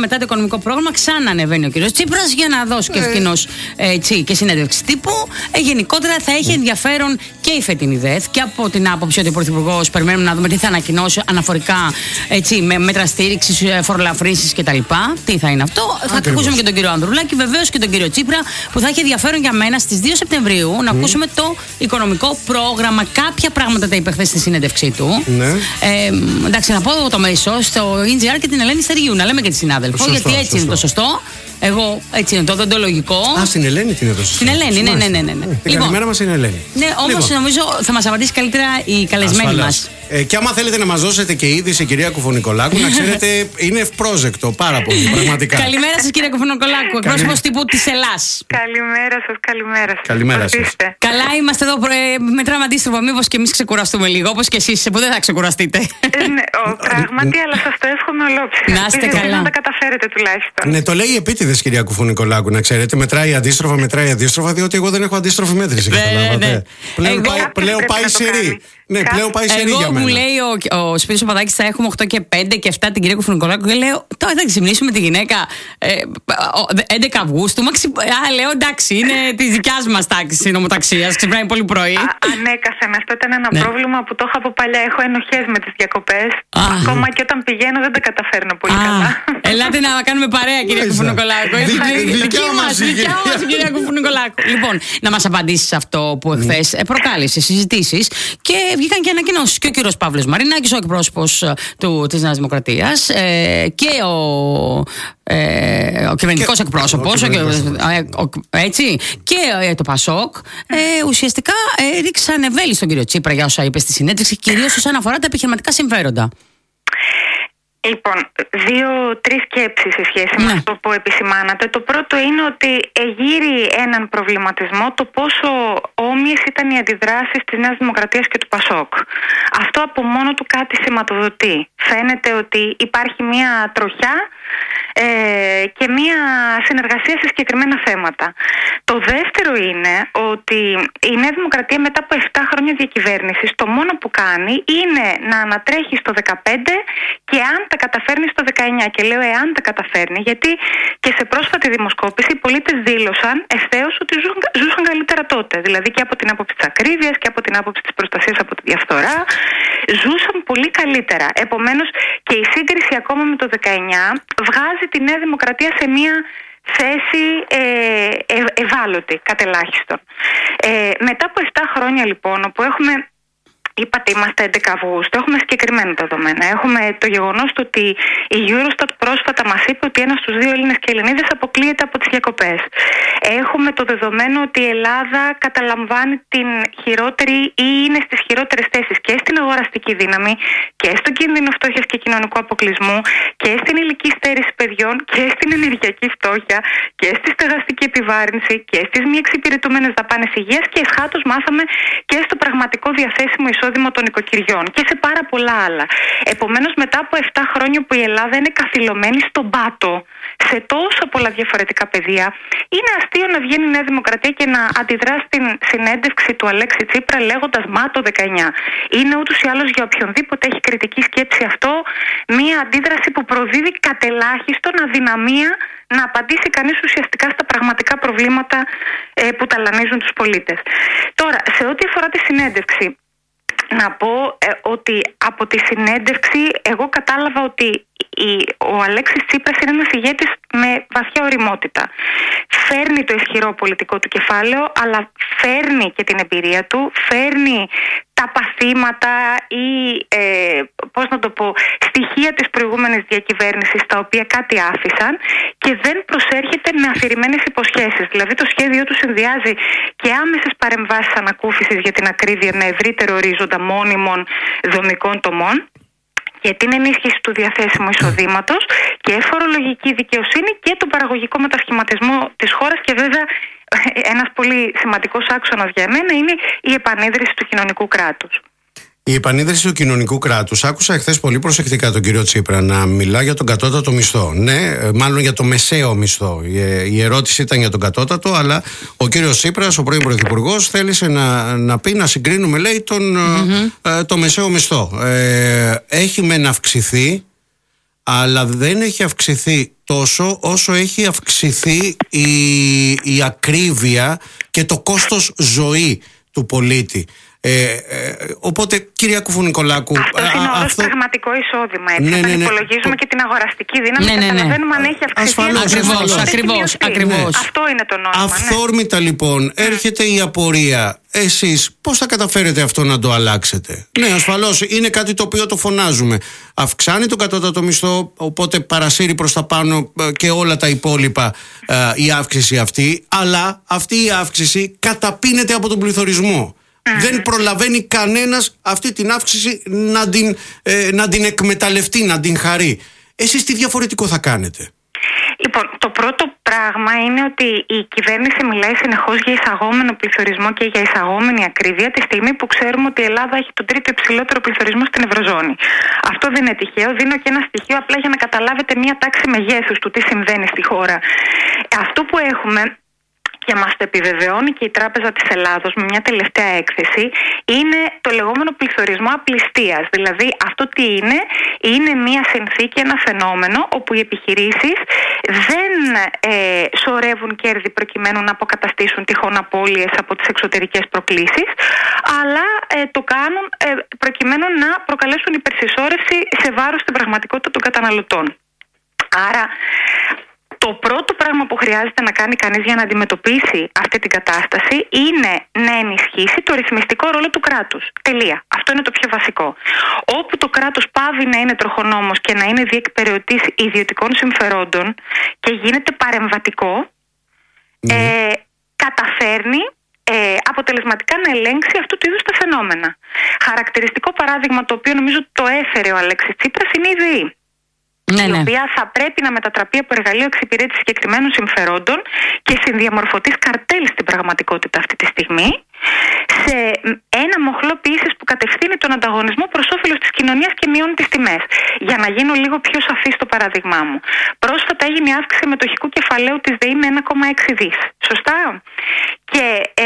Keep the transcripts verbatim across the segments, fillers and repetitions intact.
μετά το οικονομικό πρόγραμμα ξανά ανεβαίνει ο κύριος Τσίπρας για να δώσει και εκείνος και συνέντευξη τύπου. Ε, γενικότερα θα έχει ενδιαφέρον και η φετινή ΔΕΘ και από την άποψη ότι ο Πρωθυπουργός περιμένουμε να δούμε τι θα ανακοινώσει αναφορικά έτσι, με μέτρα στήριξης, φορολαφρύνσεις κτλ. Τι θα είναι αυτό. Ακριβώς. Θα ακούσουμε και τον κύριο Ανδρουλάκη, βεβαίως και τον κύριο Τσίπρα, που θα έχει ενδιαφέρον για μένα στις δύο Σεπτεμβρίου να mm. ακούσουμε το οικονομικό πρόγραμμα. Κάποια πράγματα τα είπε χθες στη συνέντευξή του. Ναι. Ε, εντάξει, να πω το μέσο στο ι τζι αρ και την Ελένη Στεργίου, να λέμε και τη συνάδελφο, σωστό, γιατί έτσι σωστό. Είναι το σωστό. Εγώ έτσι είναι το οντολογικό. Α, στην Ελένη την έδωσε. Στην Ελένη, ναι, ναι, ναι. ναι, ναι. Ε, λοιπόν, καλημέρα μας είναι Ελένη. Ναι, όμως λοιπόν, νομίζω θα μας απαντήσει καλύτερα η καλεσμένη μας. Ε, και άμα θέλετε να μας δώσετε και είδηση, κυρία Κουφωνικολάκου, να ξέρετε είναι ευπρόσεκτο πάρα πολύ, πραγματικά. Καλημέρα σας, κυρία Κουφωνικολάκου, εκπρόσωπος τύπου της Ελλάς. Καλημέρα σας, καλημέρα σας. Καλημέρα σας. Καλά είμαστε εδώ, ε, μετράμε αντίστροφα, μήπως και εμείς ξεκουραστούμε λίγο, όπως και εσείς, που δεν θα ξεκουραστείτε. Ε, ναι, ο, πράγματι, αλλά σας το εύχομαι ολόψυχα. Να είστε καλά. Να τα καταφέρετε τουλάχιστον. Ναι, το λέει επίτηδες, κυρία Κουφωνικολάκου, να ξέρετε. Μετράει αντίστροφα, μετράει αντίστροφα, διότι εγώ δεν έχω αντίστροφη μέτρηση. Καταλάβατε. Πλέον πάει σε ρί. Ναι, πλέον πάει σε ρί για μένα. Εγώ μου λέει ο, ο Σπύρος Παπαδάκης θα έχουμε οκτώ και πέντε και επτά την κυρία Κουφωνικολάκου και λέω τώρα θα ξυπνήσουμε τη γυναίκα ε, έντεκα Αυγούστου. Μαξι, α, λέω εντάξει, είναι τη δικιά μας τάξη νομοταξίας. Ξυπνάει πολύ πρωί. Ανέκαθεν. Αυτό ήταν ένα ναι. πρόβλημα που το είχα από παλιά. Έχω ενοχές με τις διακοπές. Ακόμα και όταν πηγαίνω δεν τα καταφέρνω πολύ α, καλά. Ελάτε να κάνουμε παρέα, κυρία Κουφωνικολάκου. Δικιά μας η κυρία Κουφωνικολάκου. Λοιπόν, να μας απαντήσει σε αυτό που εχθές προκάλεσε συζητήσεις και βγήκαν και ανακοινώσεις. Και ο κύριος Παύλος Μαρινάκης, ο εκπρόσωπος της Νέας Δημοκρατίας, ε, και ο, ε, ο κυβερνητικός εκπρόσωπος, ο, ο, ο, έτσι, και ε, το Πασόκ, ε, ουσιαστικά ε, ρίξαν βέλη στον κύριο Τσίπρα για όσα είπε στη συνέντευξη, κυρίως όσον αφορά τα επιχειρηματικά συμφέροντα. Λοιπόν, δύο-τρεις σκέψεις σε σχέση ναι. με αυτό που επισημάνατε. Το πρώτο είναι ότι εγείρει έναν προβληματισμό το πόσο όμοιες ήταν οι αντιδράσεις της Νέας Δημοκρατίας και του Πασόκ. Αυτό από μόνο του κάτι σηματοδοτεί. Φαίνεται ότι υπάρχει μια τροχιά ε, και μια συνεργασία σε συγκεκριμένα θέματα. Το δεύτερο είναι ότι η Νέα Δημοκρατία μετά από επτά χρόνια διακυβέρνησης το μόνο που κάνει είναι να ανατρέχει στο δεκαπέντε και αν τα καταφέρνει στο δεκαεννιά. Και λέω εάν τα καταφέρνει, γιατί και σε πρόσφατη δημοσκόπηση οι πολίτες δήλωσαν ευθέως ότι ζούσαν, ζούσαν καλύτερα τότε. Δηλαδή και από την άποψη της ακρίβειας και από την άποψη της προστασίας από τη διαφθορά. Ζούσαν πολύ καλύτερα. Επομένως και η σύγκριση ακόμα με το δεκαεννιά βγάζει τη Νέα Δημοκρατία σε μια θέση ε, ε, ευάλωτη, κατελάχιστον. Ε, μετά από επτά χρόνια λοιπόν, όπου έχουμε... Είπατε, είμαστε έντεκα Αυγούστου. Έχουμε συγκεκριμένα δεδομένα. Έχουμε το γεγονός ότι η Eurostat πρόσφατα μας είπε ότι ένας στους δύο Έλληνες και Ελληνίδες αποκλείεται από τις διακοπές. Έχουμε το δεδομένο ότι η Ελλάδα καταλαμβάνει την χειρότερη ή είναι στις χειρότερες θέσεις και στην αγοραστική δύναμη και στον κίνδυνο φτώχειας και κοινωνικού αποκλεισμού και στην ηλική στέρηση παιδιών και στην ενεργειακή φτώχεια και στη στεγαστική επιβάρυνση και στις μη εξυπηρετούμενες δαπάνες υγείας και εσχάτως μάθαμε και στο πραγματικό διαθέσιμο εισόδημα των οικοκυριών και σε πάρα πολλά άλλα. Επομένως, μετά από επτά χρόνια που η Ελλάδα είναι καθυλωμένη στον πάτο σε τόσο πολλά διαφορετικά πεδία, είναι αστείο να βγαίνει η Νέα Δημοκρατία και να αντιδρά στην συνέντευξη του Αλέξη Τσίπρα λέγοντας «Μα το δεκαεννιά». Είναι ούτως ή άλλως για οποιονδήποτε έχει κριτική σκέψη αυτό μία αντίδραση που προδίδει κατελάχιστον αδυναμία να απαντήσει κανείς ουσιαστικά στα πραγματικά προβλήματα ε, που ταλανίζουν τους πολίτες. Τώρα, σε ό,τι αφορά τη συνέντευξη, να πω ε, ότι από τη συνέντευξη εγώ κατάλαβα ότι η, ο Αλέξης Τσίπρας είναι ένας ηγέτης με βαθιά ωριμότητα. Φέρνει το ισχυρό πολιτικό του κεφάλαιο, αλλά φέρνει και την εμπειρία του, φέρνει τα παθήματα ή ε, πώς να το πω, στοιχεία της προηγούμενης διακυβέρνησης τα οποία κάτι άφησαν και δεν προσέρχεται με αφηρημένες υποσχέσεις. Δηλαδή το σχέδιο του συνδυάζει και άμεσες παρεμβάσεις ανακούφισης για την ακρίβεια με ευρύτερο ορίζοντα μόνιμων δομικών τομών και την ενίσχυση του διαθέσιμου εισοδήματος και φορολογική δικαιοσύνη και τον παραγωγικό μετασχηματισμό της χώρας και βέβαια ένας πολύ σημαντικός άξονας για μένα είναι η επανίδρυση του κοινωνικού κράτους. Η επανίδρυση του κοινωνικού κράτους. Άκουσα εχθές πολύ προσεκτικά τον κύριο Τσίπρα να μιλά για τον κατώτατο μισθό. Ναι, μάλλον για το μεσαίο μισθό. Η ερώτηση ήταν για τον κατώτατο, αλλά ο κύριος Τσίπρας, ο πρώην πρωθυπουργός, θέλησε να, να πει, να συγκρίνουμε, λέει, τον, mm-hmm. ε, το μεσαίο μισθό. Ε, έχει μεν αυξηθεί, αλλά δεν έχει αυξηθεί τόσο όσο έχει αυξηθεί η, η ακρίβεια και το κόστος ζωή του πολίτη. Ε, ε, οπότε, κυρία Κουφουνικολάκου, αυτό είναι όλο αυτό... πραγματικό εισόδημα. Έτσι. Ναι, ναι, ναι. Υπολογίζουμε και την αγοραστική δύναμη, ναι, ναι, ναι. καταλαβαίνουμε αν έχει αυξηθεί. Ακριβώς, ακριβώς, ακριβώς. Αυτό είναι το νόημα. Αυθόρμητα ναι. λοιπόν, mm. έρχεται η απορία. Εσείς πώς θα καταφέρετε αυτό να το αλλάξετε? Ναι, ασφαλώς είναι κάτι το οποίο το φωνάζουμε. Αυξάνει το κατώτατο μισθό, οπότε παρασύρει προς τα πάνω και όλα τα υπόλοιπα ε, η αύξηση αυτή. Αλλά αυτή η αύξηση καταπίνεται από τον πληθωρισμό. Mm. Δεν προλαβαίνει κανένας αυτή την αύξηση να την, ε, να την εκμεταλλευτεί, να την χαρεί. Εσείς τι διαφορετικό θα κάνετε? Λοιπόν, το πρώτο πράγμα είναι ότι η κυβέρνηση μιλάει συνεχώς για εισαγόμενο πληθωρισμό και για εισαγόμενη ακρίβεια τη στιγμή που ξέρουμε ότι η Ελλάδα έχει τον τρίτο υψηλότερο πληθωρισμό στην Ευρωζώνη. Αυτό δεν είναι τυχαίο. Δίνω και ένα στοιχείο απλά για να καταλάβετε μία τάξη μεγέθους του τι συμβαίνει στη χώρα. Αυτό που έχουμε, και μας το επιβεβαιώνει και η Τράπεζα της Ελλάδος με μια τελευταία έκθεση, είναι το λεγόμενο πληθωρισμό απληστίας. Δηλαδή αυτό τι είναι? Είναι μια συνθήκη, ένα φαινόμενο όπου οι επιχειρήσεις δεν ε, σωρεύουν κέρδη προκειμένου να αποκαταστήσουν τυχόν απώλειες από τις εξωτερικές προκλήσεις, αλλά ε, το κάνουν ε, προκειμένου να προκαλέσουν υπερσυσσόρευση σε βάρος στην πραγματικότητα των καταναλωτών. Άρα το πρώτο πράγμα που χρειάζεται να κάνει κανείς για να αντιμετωπίσει αυτή την κατάσταση είναι να ενισχύσει το ρυθμιστικό ρόλο του κράτους. Τελεία. Αυτό είναι το πιο βασικό. Όπου το κράτος πάβει να είναι τροχονόμος και να είναι διεκπεραιωτής ιδιωτικών συμφερόντων και γίνεται παρεμβατικό, mm. ε, καταφέρνει ε, αποτελεσματικά να ελέγξει αυτού του είδους τα φαινόμενα. Χαρακτηριστικό παράδειγμα, το οποίο νομίζω το έφερε ο Αλέξης Τσίπρας, είναι η ΔΕΗ. Ναι, η ναι. οποία θα πρέπει να μετατραπεί από εργαλείο εξυπηρέτησης συγκεκριμένων συμφερόντων και συνδιαμορφωτής καρτέλ στην πραγματικότητα αυτή τη στιγμή, σε ένα μοχλό ποιήσης που κατευθύνει τον ανταγωνισμό προς όφελος της κοινωνίας και μειώνει τις τιμές. Για να γίνω λίγο πιο σαφή στο παράδειγμά μου. Πρόσφατα έγινε η αύξηση μετοχικού κεφαλαίου της ΔΕΗ με ένα κόμμα έξι δις. Σωστά? Και ε,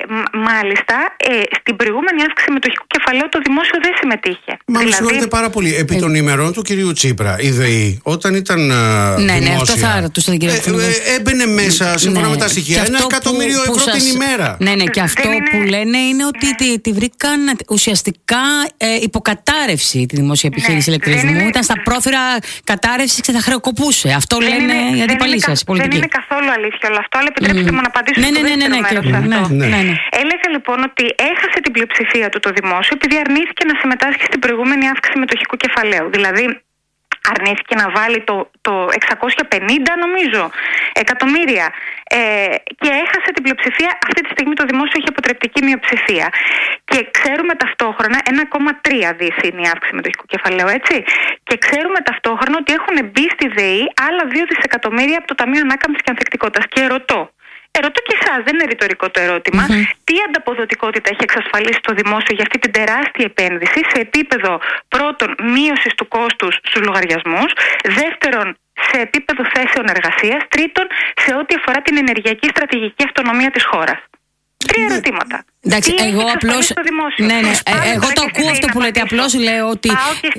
μάλιστα ε, στην προηγούμενη αύξηση μετοχικού κεφαλαίου το δημόσιο δεν συμμετείχε. Μα δηλαδή... συγχωρείτε πάρα πολύ. Επί των ημερών του κυρίου Τσίπρα, η ΔΕΗ, όταν ήταν uh, ναι, δημόσια, ναι, αυτό θα του τον κύριο ε, ε, έμπαινε μέσα σύμφωνα ναι, με τα στοιχεία ένα εκατομμύριο ευρώ σας... την ημέρα. Ναι, ναι, και αυτό είναι... που λένε είναι ότι ναι. τη, τη βρήκαν ουσιαστικά ε, υποκατάρρευση τη δημόσια επιχείρηση ναι, ηλεκτρισμού. Είναι... Ήταν στα πρόθυρα κατάρρευση και θα χρεοκοπούσε. Αυτό δεν λένε είναι, οι αντιπαλοί σας. Δεν είναι καθόλου αλήθεια όλο αυτό, αλλά επιτρέψτε mm. μου να απαντήσω ναι, στο ναι, ναι, ναι, δεύτερο ναι, μέρος ναι, αυτό. Ναι, ναι, ναι. Έλεγα λοιπόν ότι έχασε την πλειοψηφία του το δημόσιο επειδή αρνήθηκε να συμμετάσχει στην προηγούμενη αύξηση μετοχικού κεφαλαίου. Δηλαδή, αρνήθηκε να βάλει το, το εξακόσια πενήντα νομίζω εκατομμύρια ε, και έχασε την πλειοψηφία. Αυτή τη στιγμή το δημόσιο έχει αποτρεπτική μειοψηφία και ξέρουμε ταυτόχρονα ένα κόμμα τρία δις είναι η αύξηση μετοχικού κεφαλαίου, έτσι, και ξέρουμε ταυτόχρονα ότι έχουν μπει στη ΔΕΗ άλλα δύο δισεκατομμύρια από το Ταμείο Ανάκαμψης και Ανθεκτικότητας. Και ρωτώ Ερωτώ και εσάς, δεν είναι ρητορικό το ερώτημα, mm-hmm. τι ανταποδοτικότητα έχει εξασφαλίσει το δημόσιο για αυτή την τεράστια επένδυση σε επίπεδο πρώτον μείωσης του κόστους στους λογαριασμούς, δεύτερον σε επίπεδο θέσεων εργασίας, τρίτον σε ό,τι αφορά την ενεργειακή στρατηγική αυτονομία της χώρας. Τρία ερωτήματα. Εντάξει, τι εγώ απλώς. Ναι, ναι, ε, εγώ το ακούω αυτό που λέτε. Απλώς λέω ότι.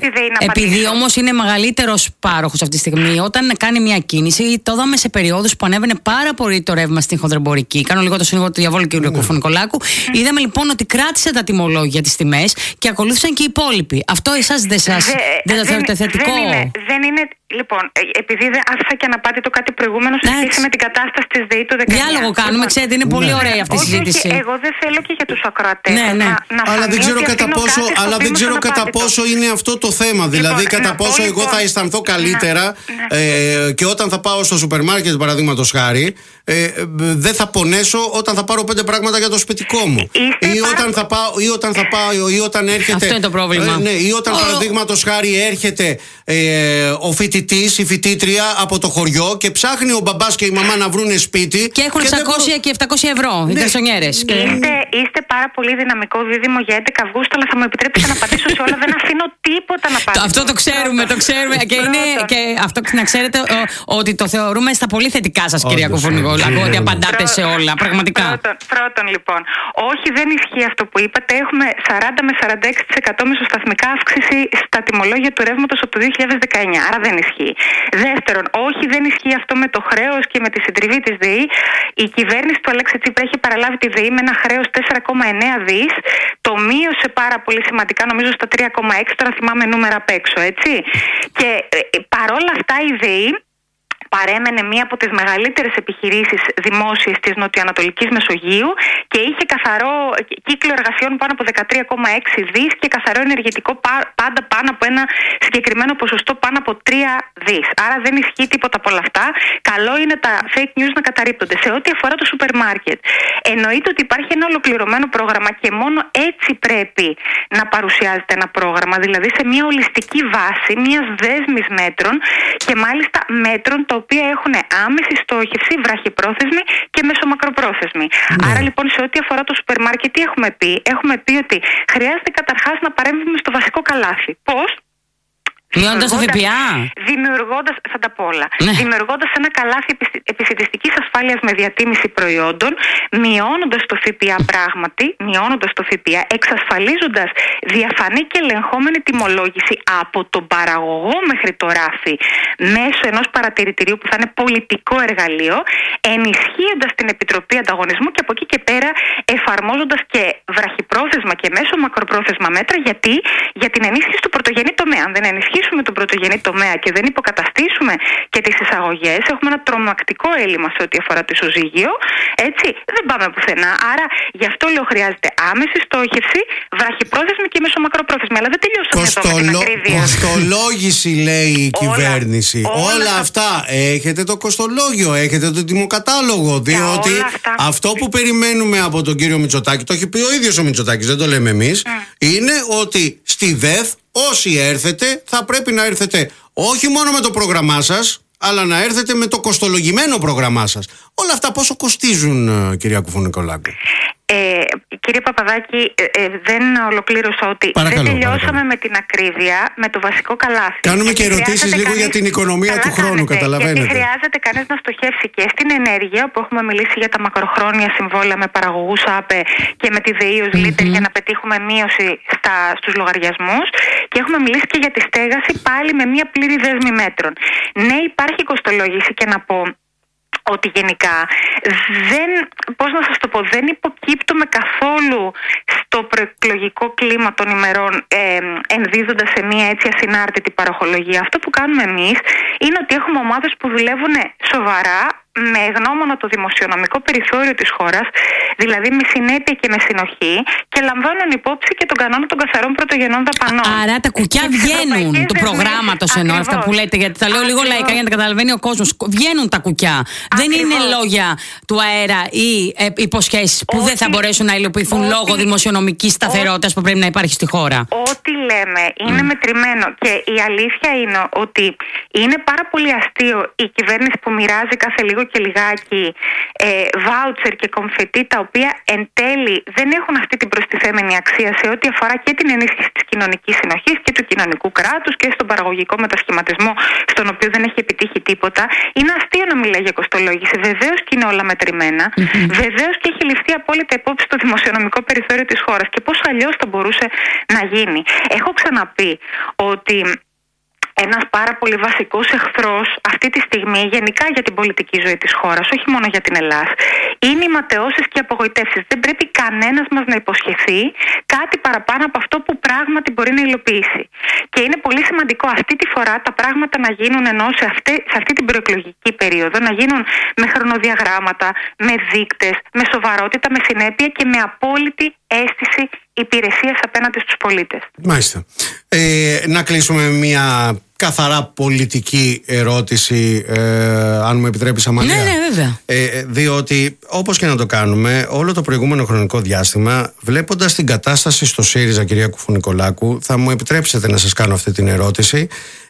Επειδή όμως είναι μεγαλύτερος πάροχος αυτή τη στιγμή, όταν κάνει μια κίνηση, το είδαμε σε περιόδους που ανέβαινε πάρα πολύ το ρεύμα στην χονδρεμπορική. Κάνω λίγο το σύνοικο του διαβόλου και του Κουφουνικολάκου. Mm. Είδαμε λοιπόν ότι κράτησε τα τιμολόγια τις τιμές και ακολούθησαν και οι υπόλοιποι. Αυτό εσάς δεν σας. Δε, δεν το θεωρείτε θετικό? Δεν είναι, δεν είναι. Λοιπόν, επειδή δεν άφησα και αναπάτητο κάτι προηγούμενο σε σχέση με την κατάσταση της ΔΕΗ του δεκαεννιά. Διάλογο κάνουμε, ξέρετε, είναι πολύ ωραία αυτή η συζήτηση. Εγώ δεν θέλω και για τους ακροατές ναι, ναι. να, να αλλά δεν ξέρω κατά πόσο, αλλά δεν ξέρω κατά πόσο είναι αυτό το θέμα. Δηλαδή, λοιπόν, κατά πόσο εγώ θα αισθανθώ καλύτερα να, ε, και όταν θα πάω στο σούπερ μάρκετ, παραδείγματος χάρη, ε, δεν θα πονέσω όταν θα πάρω πέντε πράγματα για το σπιτικό μου. Ή όταν, θα πάω, ή όταν θα πάω, ή όταν έρχεται. Αυτό είναι το πρόβλημα. Ε, ναι, ή όταν, oh. παραδείγματος χάρη, έρχεται ε, ο φοιτητής φοιτητής, η φοιτήτρια από το χωριό και ψάχνει ο μπαμπάς και η μαμά να βρούνε σπίτι. Και έχουν εξακόσια και επτακόσια ευρώ οι γκαρσονιέρες. Ναι. Είστε, είστε πάρα πολύ δυναμικό δίδυμο για έντεκα Αυγούστου, αλλά θα μου επιτρέψετε να απαντήσω σε όλα. Δεν αφήνω τίποτα να απαντήσω. Αυτό το ξέρουμε, το ξέρουμε. Και, είναι, και αυτό να ξέρετε ο, ότι το θεωρούμε στα πολύ θετικά σας, κυρία Κουφουνικολάκου, ότι απαντάτε σε όλα. Πραγματικά. Πρώτον, πρώτον, λοιπόν, όχι, δεν ισχύει αυτό που είπατε. Έχουμε σαράντα με σαράντα έξι τοις εκατό μισοσταθμικά αύξηση στα τιμολόγια του ρεύματος από το δύο χιλιάδες δεκαεννιά. Άρα δεν ισχύει. Δεύτερον, όχι, δεν ισχύει αυτό με το χρέος και με τη συντριβή της ΔΕΗ. Η κυβέρνηση του Αλέξη Τσίπρα έχει παραλάβει τη ΔΕΗ με ένα χρέος τέσσερα κόμμα εννέα δις. Το μείωσε πάρα πολύ σημαντικά, νομίζω στα τρία κόμμα έξι. Τώρα θυμάμαι νούμερα απ' έξω, έτσι. Και ε, παρόλα αυτά η ΔΕΗ παρέμενε μία από τις μεγαλύτερες επιχειρήσεις δημόσιες της Νοτιοανατολικής Μεσογείου και είχε καθαρό κύκλο εργασιών πάνω από δεκατρία κόμμα έξι δις και καθαρό ενεργητικό πάντα πάνω από ένα συγκεκριμένο ποσοστό πάνω από τρία δις. Άρα δεν ισχύει τίποτα από όλα αυτά. Καλό είναι τα fake news να καταρρίπτονται. Σε ό,τι αφορά το σούπερ μάρκετ, εννοείται ότι υπάρχει ένα ολοκληρωμένο πρόγραμμα και μόνο έτσι πρέπει να παρουσιάζεται ένα πρόγραμμα, δηλαδή σε μια ολιστική βάση, μιας δέσμης μέτρων και μάλιστα μέτρων τα οποία έχουν άμεση στόχευση, βραχυπρόθεσμη και μεσομακροπρόθεσμη. Ναι. Άρα λοιπόν σε ό,τι αφορά το σούπερ μάρκετ, τι έχουμε πει? Έχουμε πει ότι χρειάζεται καταρχάς να παρέμβουμε στο βασικό καλάθι. Πώς? Μειώνοντας το ΦΠΑ. Δημιουργώντας, θα τα πω όλα. Ναι. Δημιουργώντας ένα καλάθι επισιτιστικής ασφάλειας με διατίμηση προϊόντων, μειώνοντας το ΦΠΑ πράγματι, μειώνοντας το ΦΠΑ, εξασφαλίζοντας διαφανή και ελεγχόμενη τιμολόγηση από τον παραγωγό μέχρι το ράφι μέσω ενός παρατηρητηρίου που θα είναι πολιτικό εργαλείο, ενισχύοντας την Επιτροπή Ανταγωνισμού και από εκεί και πέρα εφαρμόζοντας και βραχυπρόθεσμα και μέσω μακροπρόθεσμα μέτρα. Γιατί? Για την ενίσχυση του πρωτογενή τομέα. Αν δεν ενισχύσουμε τον πρωτογενή τομέα και δεν υποκαταστήσουμε και τις εισαγωγές, έχουμε ένα τρομακτικό έλλειμμα σε ό,τι αφορά το ισοζύγιο. Έτσι, δεν πάμε πουθενά. Άρα, γι' αυτό λέω χρειάζεται άμεση στόχευση, βραχυπρόθεσμη και μεσομακροπρόθεσμη. Αλλά δεν τελειώσαμε Κοστολο... εδώ με την ακρίβεια. Κοστολόγηση, λέει η κυβέρνηση. Όλα, όλα, όλα αυτά. Έχετε το κοστολόγιο, έχετε το τιμοκατάλογο. Διότι αυτό που περιμένουμε από τον κύριο Μητσοτάκη, το έχει πει ο ίδιος ο Μητσοτάκης, δεν το λέμε εμείς, mm. είναι ότι στη ΔΕΘ όσοι έρθετε θα πρέπει να έρθετε όχι μόνο με το πρόγραμμά σας, αλλά να έρθετε με το κοστολογημένο πρόγραμμά σας. Όλα αυτά πόσο κοστίζουν, κυρία Κουφουνικολάκου? Ε, κύριε Παπαδάκη, ε, ε, δεν ολοκλήρωσα ότι παρακαλώ, δεν τελειώσαμε παρακαλώ. με την ακρίβεια, με το βασικό καλάθι. Κάνουμε και ερωτήσεις λίγο κανείς... για την οικονομία Καλά του χρόνου, κάνετε, καταλαβαίνετε. Γιατί χρειάζεται κανείς να στοχεύσει και στην ενέργεια, όπου έχουμε μιλήσει για τα μακροχρόνια συμβόλαια με παραγωγούς ΑΠΕ και με τη ΔΕΗ ως leader mm-hmm. για να πετύχουμε μείωση στα, στους λογαριασμούς. Και έχουμε μιλήσει και για τη στέγαση, πάλι με μια πλήρη δέσμη μέτρων. Ναι, υπάρχει κοστολόγηση και να πω ότι γενικά δεν, πώς να σας το πω, δεν υποκύπτουμε καθόλου στο προεκλογικό κλίμα των ημερών ε, ενδίδοντας σε μια έτσι ασυνάρτητη παροχολογία. Αυτό που κάνουμε εμείς είναι ότι έχουμε ομάδες που δουλεύουν σοβαρά με γνώμονα το δημοσιονομικό περιθώριο της χώρας, δηλαδή με συνέπεια και με συνοχή, και λαμβάνουν υπόψη και τον κανόνα των καθαρών πρωτογενών δαπανών. Άρα τα κουκιά βγαίνουν του προγράμματος, ενώ αυτά που λέτε, γιατί τα λέω λίγο λαϊκά για να τα καταλαβαίνει ο κόσμος. Βγαίνουν τα κουκιά. Ακριβώς. Δεν είναι λόγια του αέρα ή ε, υποσχέσεις που ό, δεν θα μπορέσουν να υλοποιηθούν ό, λόγω δημοσιονομικής σταθερότητας που πρέπει να υπάρχει στη χώρα. Ό,τι λέμε είναι mm. μετρημένο, και η αλήθεια είναι ότι είναι πάρα πολύ αστείο η κυβέρνηση που μοιράζει κάθε λίγο και λιγάκι ε, βάουτσερ και κομφετί, τα οποία εν τέλει δεν έχουν αυτή την προστιθέμενη αξία σε ό,τι αφορά και την ενίσχυση της κοινωνικής συνοχής και του κοινωνικού κράτους και στον παραγωγικό μετασχηματισμό, στον οποίο δεν έχει επιτύχει τίποτα. Είναι αστείο να μιλάει για κοστολόγηση. Βεβαίως και είναι όλα μετρημένα. Mm-hmm. Βεβαίως και έχει ληφθεί απόλυτα υπόψη το δημοσιονομικό περιθώριο της χώρας. Και πώς αλλιώς θα μπορούσε να γίνει? Έχω ξαναπεί ότι ένας πάρα πολύ βασικός εχθρός αυτή τη στιγμή γενικά για την πολιτική ζωή της χώρας, όχι μόνο για την Ελλάδα, είναι οι ματαιώσεις και οι απογοητεύσεις. Δεν πρέπει κανένας μας να υποσχεθεί κάτι παραπάνω από αυτό που πράγματι μπορεί να υλοποιήσει. Και είναι πολύ σημαντικό αυτή τη φορά τα πράγματα να γίνουν, ενώ σε αυτή, σε αυτή την προεκλογική περίοδο, να γίνουν με χρονοδιαγράμματα, με δείκτες, με σοβαρότητα, με συνέπεια και με απόλυτη αίσθηση υπηρεσίας απέναντι στους πολίτες. Μάλιστα. Ε, να κλείσουμε μια καθαρά πολιτική ερώτηση, ε, αν μου επιτρέπεις, Αμαλία. Ναι, ναι, βέβαια. Ε, διότι όπως και να το κάνουμε, όλο το προηγούμενο χρονικό διάστημα, βλέποντας την κατάσταση στο ΣΥΡΙΖΑ, κυρία Κουφουνικολάκου, θα μου επιτρέψετε να σας κάνω αυτή την ερώτηση.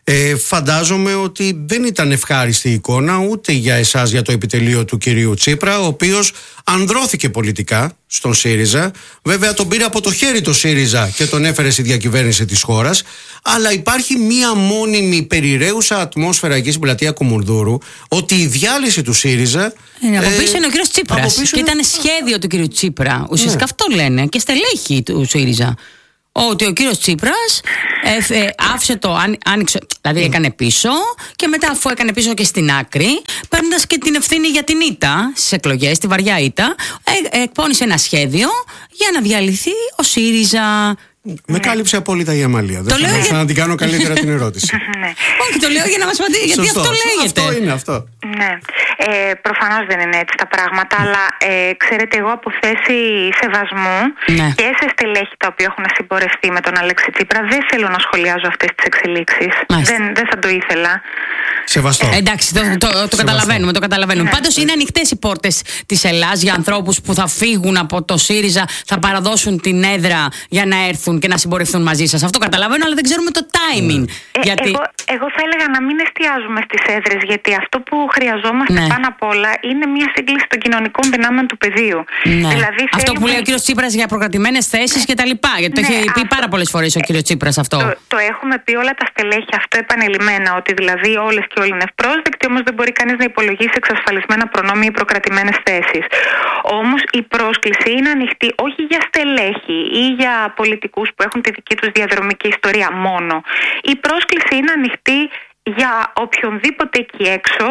Ε, φαντάζομαι ότι δεν ήταν ευχάριστη η εικόνα ούτε για εσάς, για το επιτελείο του κυρίου Τσίπρα, ο οποίος ανδρώθηκε πολιτικά στον ΣΥΡΙΖΑ. Βέβαια τον πήρε από το χέρι το ΣΥΡΙΖΑ και τον έφερε στη διακυβέρνηση της χώρας. Αλλά υπάρχει μία μόνιμη περιραίουσα ατμόσφαιρα εκεί στην πλατεία Κουμουνδούρου ότι η διάλυση του ΣΥΡΙΖΑ. Ε, από πίσω είναι ο κύριος Τσίπρας. Και ήταν σχέδιο του κύριου Τσίπρα. Ουσιαστικά ναι. αυτό λένε και στελέχη του ΣΥΡΙΖΑ. Ότι ο κύριος Τσίπρας ε, ε, άφησε το, άνοιξε, δηλαδή έκανε πίσω και μετά αφού έκανε πίσω και στην άκρη, παίρνοντας και την ευθύνη για την ήττα στις εκλογές, τη βαριά ήττα, ε, ε, εκπώνησε ένα σχέδιο για να διαλυθεί ο ΣΥΡΙΖΑ. Με κάλυψε απόλυτα η Αμαλία. Δεν θα για... να την κάνω καλύτερα την ερώτηση. Όχι, το λέω για να μας απαντήσει, γιατί αυτό λέγεται. Αυτό είναι αυτό. Ναι. Ε, προφανώς δεν είναι έτσι τα πράγματα, αλλά ε, ξέρετε, εγώ από θέση σεβασμού ναι. και σε στελέχη τα οποία έχουν συμπορευτεί με τον Αλέξη Τσίπρα, δεν θέλω να σχολιάζω αυτές τις εξελίξεις. Δεν, δεν θα το ήθελα. Σεβαστό. Ε, εντάξει, το, το, το, το καταλαβαίνουμε. Το καταλαβαίνουμε. Ναι. Πάντως είναι ανοιχτές οι πόρτες της Ελλάδας για ανθρώπους που θα φύγουν από το ΣΥΡΙΖΑ, θα παραδώσουν την έδρα για να έρθουν και να συμπορευτούν μαζί σας. Αυτό καταλαβαίνω, αλλά δεν ξέρουμε το timing. Ε, γιατί... εγώ, εγώ θα έλεγα να μην εστιάζουμε στις έδρες, γιατί αυτό που χρειαζόμαστε ναι. πάνω απ' όλα είναι μια σύγκληση των κοινωνικών δυνάμεων του πεδίου. Ναι. Δηλαδή, αυτό θέλουμε... που λέει ο κύριος Τσίπρας για προκρατημένες θέσεις και τα λοιπά. Γιατί ναι, το έχει πει αυτό... πάρα πολλές φορές ο κύριος Τσίπρας αυτό. Το, το έχουμε πει όλα τα στελέχη αυτό επανειλημμένα, ότι δηλαδή όλες και όλοι είναι ευπρόσδεκτοι, όμως δεν μπορεί κανείς να υπολογίσει εξασφαλισμένα προνόμια ή προκρατημένες θέσεις. Όμως η πρόσκληση είναι ανοιχτή όχι για στελέχη ή για πολιτικούς που έχουν τη δική τους διαδρομική ιστορία μόνο. Η πρόσκληση είναι ανοιχτή για οποιονδήποτε εκεί έξω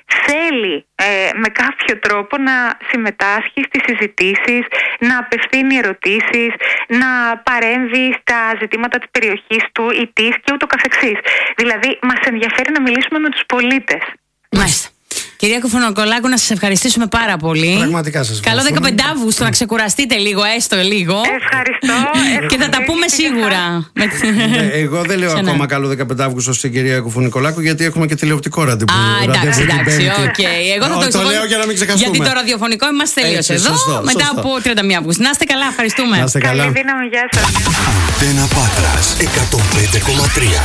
θέλει ε, με κάποιο τρόπο να συμμετάσχει στις συζητήσεις, να απευθύνει ερωτήσεις, να παρέμβει στα ζητήματα της περιοχής του ή της και ούτω καθεξής. Δηλαδή μας ενδιαφέρει να μιλήσουμε με τους πολίτες. Μάλιστα. Κυρία Κουφουνικολάκου, να σας ευχαριστήσουμε πάρα πολύ. Πραγματικά σας ευχαριστούμε. Καλό δεκαπέντε Αυγούστου, να ξεκουραστείτε λίγο, έστω λίγο. Ευχαριστώ. Και θα τα πούμε σίγουρα. Ναι, εγώ δεν λέω Ξανά. ακόμα καλό δεκαπέντε Αυγούστου στην κυρία Κουφουνικολάκου, γιατί έχουμε και τηλεοπτικό ραντεβού. Α, εντάξει, εντάξει, οκ. Εγώ θα το, το λέω για να μην ξεχάσουμε. Γιατί το ραδιοφωνικό είμαστε τελείως εδώ. Σωστό, μετά σωστό. από τριάντα μία Αυγούστου. Να είστε καλά, ευχαριστούμε. Να είστε καλά. Καλή δύναμη, γεια σας. Αντένα Πάτρας εκατόν πέντε κόμμα τρία.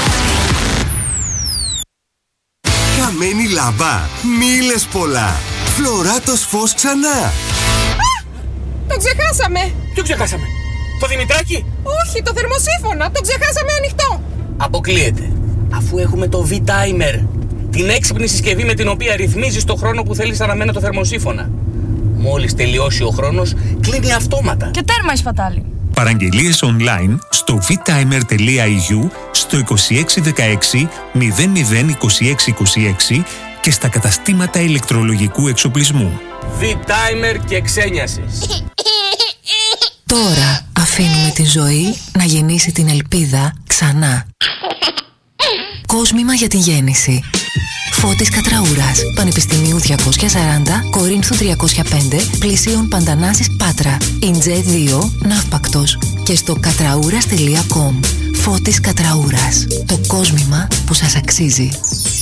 Καμένη λάμπα, μίλες πολλά. Φλωράτος φως ξανά. Α! Το ξεχάσαμε. Ποιο ξεχάσαμε? Το Δημητράκη? Όχι, το θερμοσύφωνα. Το ξεχάσαμε ανοιχτό. Αποκλείεται. Αφού έχουμε το V-Timer, την έξυπνη συσκευή με την οποία ρυθμίζεις το χρόνο που θέλεις αναμένα το θερμοσύφωνα. Μόλις τελειώσει ο χρόνος, κλείνει αυτόματα. Και τέρμα η σπατάλη. Παραγγελίες online στο vtimer τελεία e u, στο είκοσι έξι δεκαέξι μηδέν μηδέν είκοσι έξι είκοσι έξι και στα καταστήματα ηλεκτρολογικού εξοπλισμού. V-Timer και ξένιασες. Τώρα αφήνουμε τη ζωή να γεννήσει την ελπίδα ξανά. Κόσμημα για την γέννηση. Φώτης Κατραούρας, Πανεπιστημίου διακόσια σαράντα, Κορίνθου τριακόσια πέντε, πλησίων Παντανάσης Πάτρα, Ιντζέ δύο, Ναύπακτος και στο κατραούρας τελεία κομ. Φώτης Κατραούρας, το κόσμημα που σας αξίζει.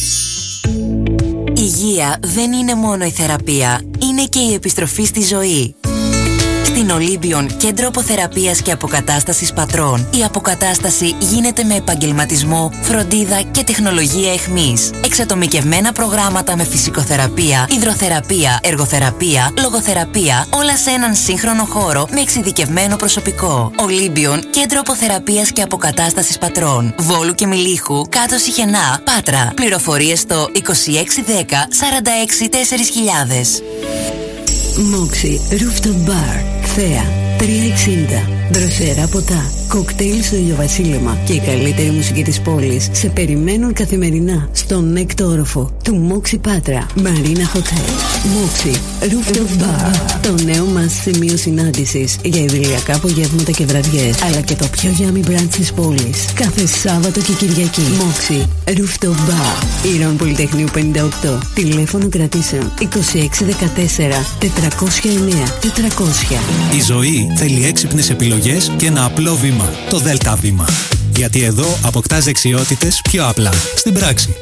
Υγεία δεν είναι μόνο η θεραπεία, είναι και η επιστροφή στη ζωή. Στην Ολύμπιον, κέντρο αποθεραπείας και αποκατάστασης πατρών, η αποκατάσταση γίνεται με επαγγελματισμό, φροντίδα και τεχνολογία εχμής. Εξατομικευμένα προγράμματα με φυσικοθεραπεία, υδροθεραπεία, εργοθεραπεία, λογοθεραπεία, όλα σε έναν σύγχρονο χώρο με εξειδικευμένο προσωπικό. Ολύμπιον, κέντρο αποθεραπείας και αποκατάστασης πατρών. Βόλου και Μιλίχου, κάτω Σιχενά, Πάτρα. Πληροφορίες στο είκοσι έξι δέκα σαράντα έξι τέσσερα χιλιάδες. Moxie Rooftop Bar, Θέα, τριακόσια εξήντα. Δροσερά ποτά, κοκτέιλ στο ηλιοβασίλεμα και η καλύτερη μουσική της πόλης σε περιμένουν καθημερινά στον έκτο όροφο του Moxie Πάτρα Marina Hotel. Moxie Rooftop Bar, το νέο μας σημείο συνάντησης για ιδηλιακά απογεύματα και βραδιές, αλλά και το πιο yummy brunch της πόλης κάθε Σάββατο και Κυριακή. Moxie Rooftop Bar, Ήρων Πολυτεχνείου πενήντα οκτώ. Τηλέφωνο κρατήσεων είκοσι έξι δεκατέσσερα τετρακόσια εννέα τετρακόσια. Η ζωή θέλει έξυπνες επιλογές και ένα απλό βήμα, το ΔΕΛΤΑ βήμα. Γιατί εδώ αποκτάς δεξιότητες πιο απλά, στην πράξη.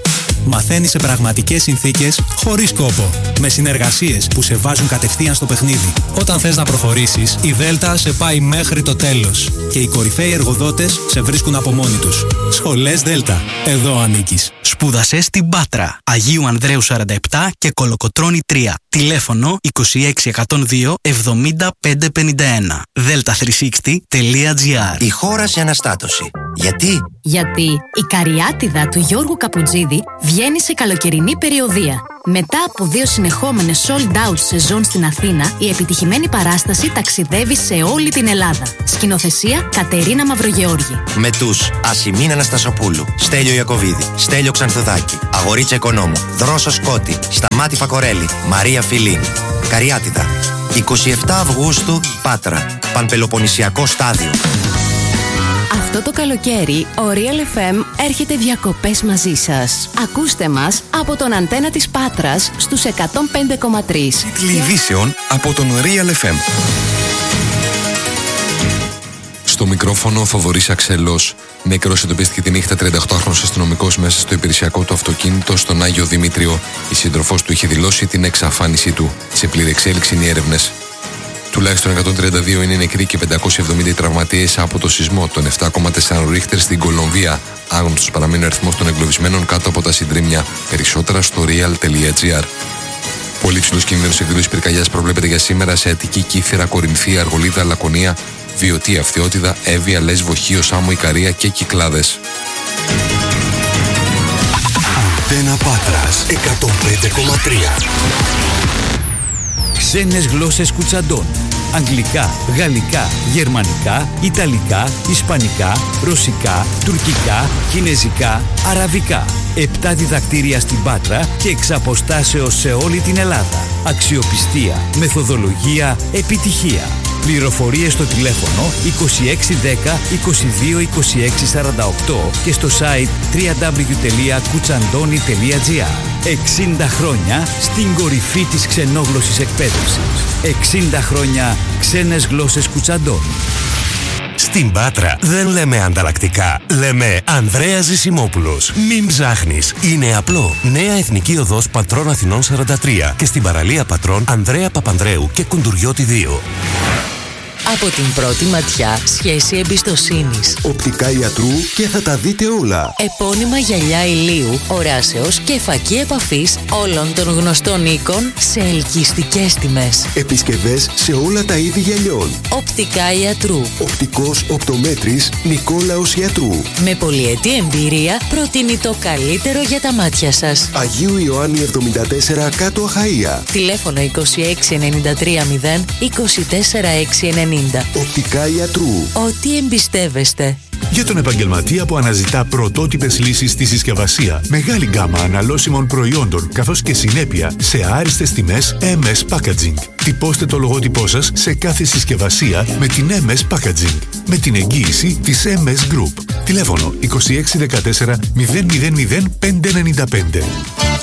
Μαθαίνεις σε πραγματικές συνθήκες, χωρίς κόπο. Με συνεργασίες που σε βάζουν κατευθείαν στο παιχνίδι. Όταν θες να προχωρήσεις, η Δέλτα σε πάει μέχρι το τέλος. Και οι κορυφαίοι εργοδότες σε βρίσκουν από μόνοι τους. Σχολές Δέλτα. Εδώ ανήκεις. Σπούδασε στην Πάτρα. Αγίου Ανδρέου σαράντα επτά και Κολοκοτρώνη τρία. Τηλέφωνο είκοσι έξι εκατόν δύο εβδομήντα πέντε πενήντα ένα. δέλτα τριακόσια εξήντα τελεία τζι άρ. Η χώρα σε αναστάτωση. Γιατί? Γιατί η Καριάτιδα του Γιώργου Καπουτζίδη βγαίνει σε καλοκαιρινή περιοδεία. Μετά από δύο συνεχόμενες sold out σεζόν στην Αθήνα, η επιτυχημένη παράσταση ταξιδεύει σε όλη την Ελλάδα. Σκηνοθεσία Κατερίνα Μαυρογεώργη. Με τους Ασημίνα Αναστασοπούλου, Στέλιο Ιακωβίδη, Στέλιο Ξανθουδάκη, Αγορίτσα Οικονόμου, Δρόσο Σκότη, Σταμάτη Φακορέλη, Μαρία Φιλίνη. Καριάτιδα. εικοστή εβδόμη Αυγούστου, Πάτρα. Πανπελοποννησιακό στάδιο. Αυτό το καλοκαίρι, ο Real εφ εμ έρχεται διακοπές μαζί σας. Ακούστε μας από τον αντένα της Πάτρας στους εκατόν πέντε κόμμα τρία. Τίτλοι ειδήσεων από τον Real εφ εμ. Στο μικρόφωνο ο Θοδωρής Αξελός. Νεκρός εντοπίστηκε τη νύχτα τριάντα οκτάχρονος αστυνομικός μέσα στο υπηρεσιακό του αυτοκίνητο στον Άγιο Δημήτριο. Η σύντροφός του είχε δηλώσει την εξαφάνισή του. Σε πλήρη εξέλιξη είναι οι έρευνες. Τουλάχιστον εκατόν τριάντα δύο είναι νεκροί και πεντακόσιοι εβδομήντα οι τραυματίες από το σεισμό των επτά κόμμα τέσσερα Ρίχτερ στην Κολομβία. Άγνωστος παραμένει ο αριθμός των εγκλωβισμένων κάτω από τα συντρίμμια. Περισσότερα στο real τελεία τζι άρ. Πολύ ψηλός κίνδυνος εκδήλωσης πυρκαγιάς προβλέπεται για σήμερα σε Αττική, Κύθυρα, Κορινθία, Αργολίδα, Λακωνία, Βιωτία, Αυτιότητα, Εύβοια, Λέσβο, Χίο, Σάμο, Ικαρία και Κυκλάδες. Αντένα Πάτρας εκατόν πέντε κόμμα τρία. Ξένες γλώσσες Κουτσαντών. Αγγλικά, γαλλικά, γερμανικά, ιταλικά, ισπανικά, ρωσικά, τουρκικά, κινεζικά, αραβικά. Επτά διδακτήρια στην Πάτρα και εξ αποστάσεως σε όλη την Ελλάδα. Αξιοπιστία, μεθοδολογία, επιτυχία. Πληροφορίες στο τηλέφωνο είκοσι έξι δέκα είκοσι δύο είκοσι έξι σαράντα οκτώ και στο site double-u double-u double-u τελεία κουτσαντώνη τελεία τζι άρ. εξήντα χρόνια στην κορυφή της ξενόγλωσσης εκπαίδευσης. εξήντα χρόνια ξένες γλώσσες Κουτσαντώνη. Στην Πάτρα δεν λέμε ανταλλακτικά, λέμε Ανδρέας Ζησιμόπουλος. Μην ψάχνεις, είναι απλό. Νέα Εθνική Οδός Πατρών Αθηνών σαράντα τρία και στην παραλία Πατρών Ανδρέα Παπανδρέου και Κουντουριώτη δύο. Από την πρώτη ματιά, σχέση εμπιστοσύνης. Οπτικά ιατρού και θα τα δείτε όλα. Επώνυμα γυαλιά ηλίου, οράσεως και φακή επαφής όλων των γνωστών οίκων σε ελκυστικές τιμές. Επισκευές σε όλα τα είδη γυαλιών. Οπτικά ιατρού. Οπτικός οπτομέτρης Νικόλαος Ιατρού. Με πολυετή εμπειρία προτείνει το καλύτερο για τα μάτια σας. Αγίου Ιωάννη εβδομήντα τέσσερα κάτω Αχαΐα. Τηλέφωνο είκοσι έξι ενενήντα τρία μηδέν είκοσι τέσσερα έξι ενενήντα. Οπτικά ιατρού. Ό,τι εμπιστεύεστε. Για τον επαγγελματία που αναζητά πρωτότυπες λύσεις στη συσκευασία, μεγάλη γκάμα αναλώσιμων προϊόντων καθώς και συνέπεια σε άριστες τιμές εμ ες Packaging. Τυπώστε το λογότυπό σας σε κάθε συσκευασία με την εμ ες Packaging, με την εγγύηση της εμ ες Group. Τηλέφωνο είκοσι έξι δεκατέσσερα μηδέν μηδέν μηδέν πέντε εννιά πέντε.